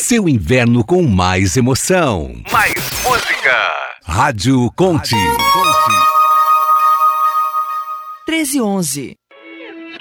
seu inverno com mais emoção. Mais música. Rádio Conte. 13h11.